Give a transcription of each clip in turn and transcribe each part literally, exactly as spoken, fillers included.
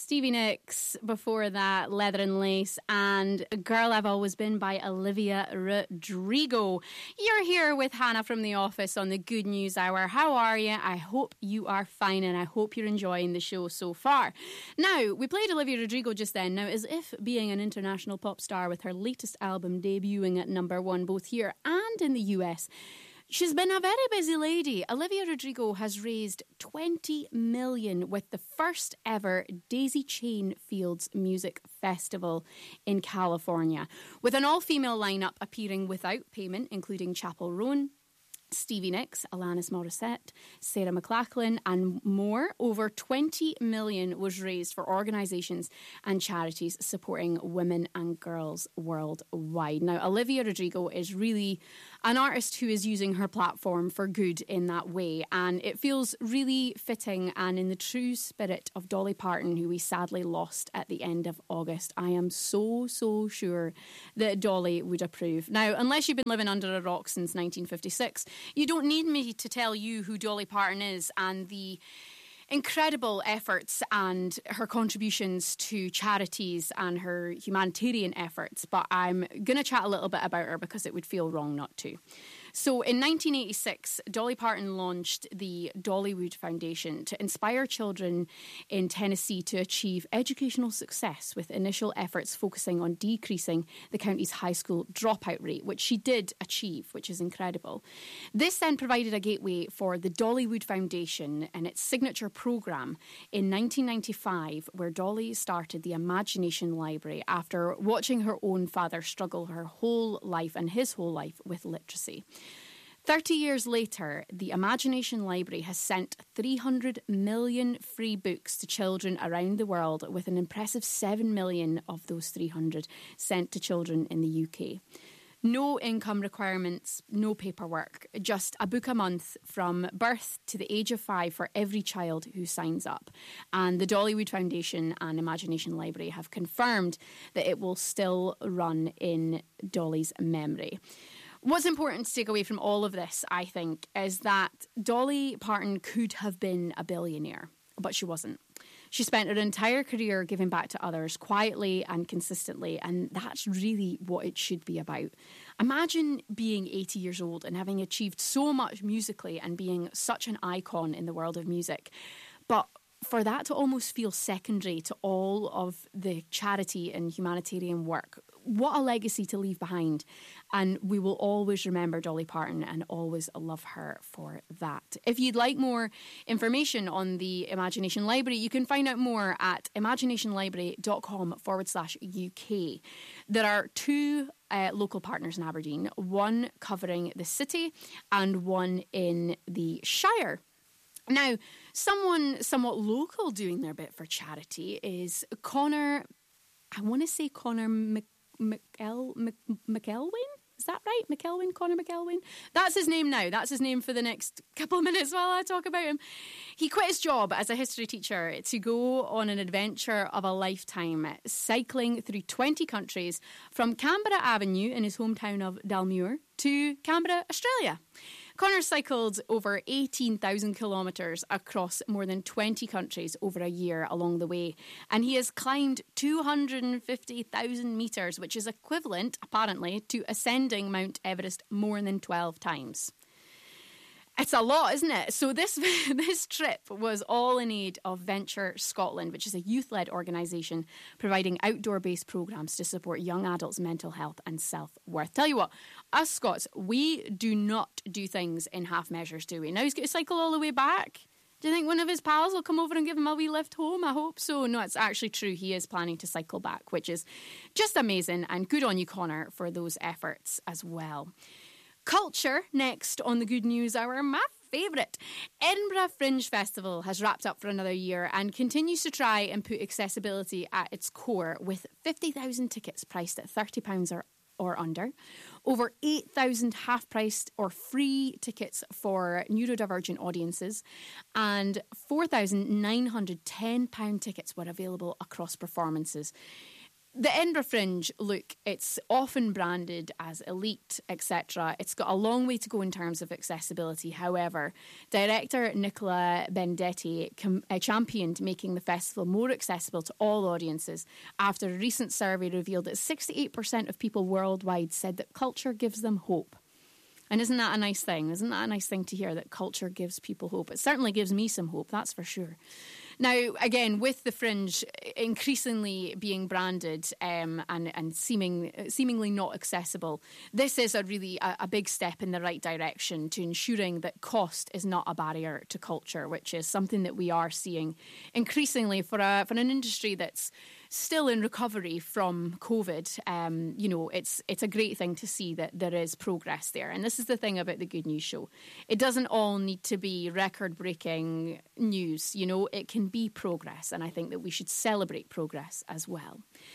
Stevie Nicks, before that, Leather and Lace, and Girl I've Always Been by Olivia Rodrigo. You're here with Hannah from The Office on the Good News Hour. How are you? I hope you are fine, and I hope you're enjoying the show so far. Now, we played Olivia Rodrigo just then. Now, as if being an international pop star with her latest album debuting at number one both here and in the U S, she's been a very busy lady. Olivia Rodrigo has raised twenty million dollars with the first ever Daisy Chain Fields Music Festival in California, with an all-female lineup appearing without payment, including Chappell Roan, Stevie Nicks, Alanis Morissette, Sarah McLachlan, and more. Over twenty million dollars was raised for organisations and charities supporting women and girls worldwide. Now, Olivia Rodrigo is really an artist who is using her platform for good in that way, and it feels really fitting and in the true spirit of Dolly Parton, who we sadly lost at the end of August. I am so, so sure that Dolly would approve. Now, unless you've been living under a rock since nineteen fifty-six, you don't need me to tell you who Dolly Parton is and the incredible efforts and her contributions to charities and her humanitarian efforts, but I'm going to chat a little bit about her because it would feel wrong not to. So in nineteen eighty-six, Dolly Parton launched the Dollywood Foundation to inspire children in Tennessee to achieve educational success, with initial efforts focusing on decreasing the county's high school dropout rate, which she did achieve, which is incredible. This then provided a gateway for the Dollywood Foundation and its signature program in nineteen ninety-five, where Dolly started the Imagination Library after watching her own father struggle her whole life and his whole life with literacy. thirty years later, the Imagination Library has sent three hundred million free books to children around the world, with an impressive seven million of those three hundred sent to children in the U K. No income requirements, no paperwork, just a book a month from birth to the age of five for every child who signs up. And the Dollywood Foundation and Imagination Library have confirmed that it will still run in Dolly's memory. What's important to take away from all of this, I think, is that Dolly Parton could have been a billionaire, but she wasn't. She spent her entire career giving back to others quietly and consistently, and that's really what it should be about. Imagine being eighty years old and having achieved so much musically and being such an icon in the world of music, but for that to almost feel secondary to all of the charity and humanitarian work. What a legacy to leave behind. And we will always remember Dolly Parton and always love her for that. If you'd like more information on the Imagination Library, you can find out more at imaginationlibrary.com forward slash UK. There are two uh, local partners in Aberdeen, one covering the city and one in the Shire. Now, someone somewhat local doing their bit for charity is Connor, I want to say Connor Mc, McEl, Mc, McElwain? Is that right? McElwain? Connor McElwain? That's his name now. That's his name for the next couple of minutes while I talk about him. He quit his job as a history teacher to go on an adventure of a lifetime, cycling through twenty countries from Canberra Avenue in his hometown of Dalmuir to Canberra, Australia. Connor cycled over eighteen thousand kilometres across more than twenty countries over a year along the way, and he has climbed two hundred fifty thousand metres, which is equivalent, apparently, to ascending Mount Everest more than twelve times. It's a lot, isn't it? So this this trip was all in aid of Venture Scotland, which is a youth-led organisation providing outdoor-based programmes to support young adults' mental health and self-worth. Tell you what, us Scots, we do not do things in half measures, do we? Now he's got to cycle all the way back. Do you think one of his pals will come over and give him a wee lift home? I hope so. No, it's actually true. He is planning to cycle back, which is just amazing, and good on you, Connor, for those efforts as well. Culture next on the Good News Hour. My favourite. Edinburgh Fringe Festival has wrapped up for another year and continues to try and put accessibility at its core, with fifty thousand tickets priced at thirty pounds or, or under, over eight thousand half-priced or free tickets for neurodivergent audiences, and four thousand nine hundred ten pounds tickets were available across performances. The Edinburgh Fringe, look, it's often branded as elite, et cetera. It's got a long way to go in terms of accessibility. However, director Nicola Bendetti com- uh, championed making the festival more accessible to all audiences after a recent survey revealed that sixty-eight percent of people worldwide said that culture gives them hope. And isn't that a nice thing? Isn't that a nice thing to hear, that culture gives people hope? It certainly gives me some hope, that's for sure. Now, again, with the Fringe increasingly being branded um, and, and seeming seemingly not accessible, this is a really a, a big step in the right direction to ensuring that cost is not a barrier to culture, which is something that we are seeing increasingly for a for an industry that's still in recovery from COVID. Um, you know, it's it's a great thing to see that there is progress there. And this is the thing about the Good News Show. It doesn't all need to be record-breaking news. You know, it can be progress. And I think that we should celebrate progress as well.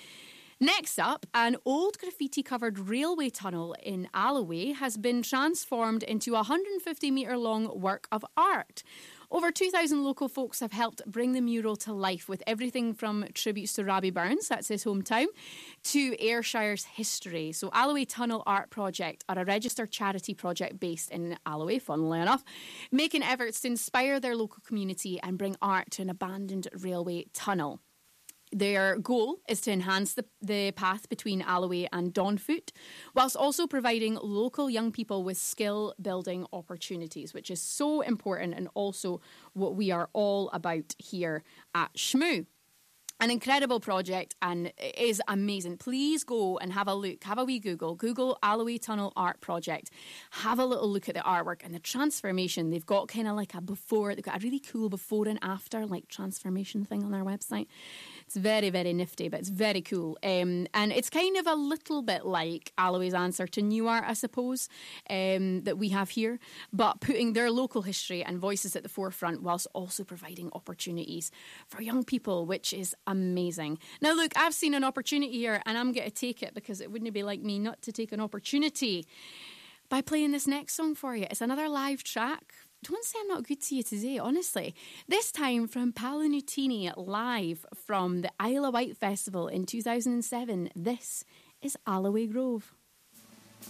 Next up, an old graffiti-covered railway tunnel in Alloway has been transformed into a one hundred fifty metre long work of art. Over two thousand local folks have helped bring the mural to life with everything from tributes to Robbie Burns, that's his hometown, to Ayrshire's history. So Alloway Tunnel Art Project are a registered charity project based in Alloway, funnily enough, making efforts to inspire their local community and bring art to an abandoned railway tunnel. Their goal is to enhance the, the path between Alloway and Donfoot, whilst also providing local young people with skill-building opportunities, which is so important and also what we are all about here at Shmoo. An incredible project, and it is amazing. Please go and have a look. Have a wee Google. Google Alloway Tunnel Art Project. Have a little look at the artwork and the transformation. They've got kind of like a before. They've got a really cool before and after like transformation thing on their website. It's very, very nifty, but it's very cool. Um, and it's kind of a little bit like Alloway's answer to New Art, I suppose, um, that we have here, but putting their local history and voices at the forefront whilst also providing opportunities for young people, which is amazing. Now, look, I've seen an opportunity here and I'm going to take it because it wouldn't be like me not to take an opportunity by playing this next song for you. It's another live track. Don't say I'm not good to you today, honestly. This time from Paolo Nutini, live from the Isle of Wight Festival in two thousand seven. This is Alloway Grove.